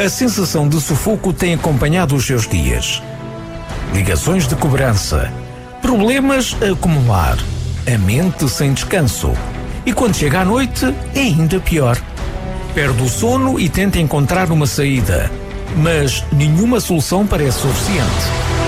A sensação de sufoco tem acompanhado os seus dias. Ligações de cobrança, problemas a acumular, a mente sem descanso. E quando chega à noite, é ainda pior. Perde o sono e tenta encontrar uma saída, mas nenhuma solução parece suficiente.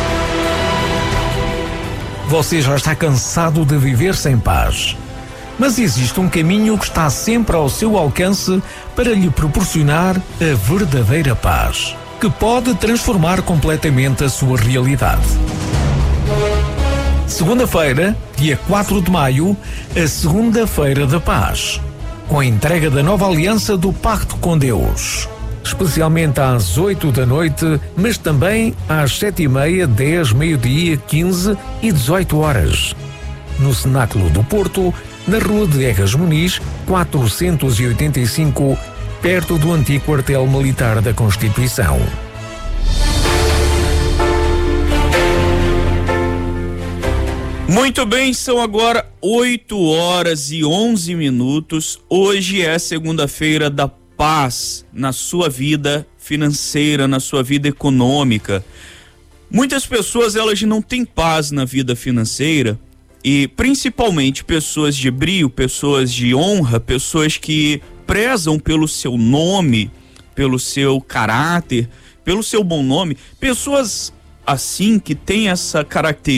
Você já está cansado de viver sem paz. Mas existe um caminho que está sempre ao seu alcance para lhe proporcionar a verdadeira paz, que pode transformar completamente a sua realidade. Segunda-feira, dia 4 de maio, a Segunda-feira da Paz, com a entrega da nova aliança do Pacto com Deus, especialmente às 8 da noite, mas também às 7h30, 10, meio-dia, 15 e 18 horas, no Cenáculo do Porto, na Rua de Egas Muniz, 485, perto do antigo quartel militar da Constituição. Muito bem, são agora 8h11. Hoje é segunda-feira da paz na sua vida financeira, na sua vida econômica. Muitas pessoas, elas não têm paz na vida financeira, e principalmente pessoas de brio, pessoas de honra, pessoas que prezam pelo seu nome, pelo seu caráter, pelo seu bom nome, pessoas assim que têm essa característica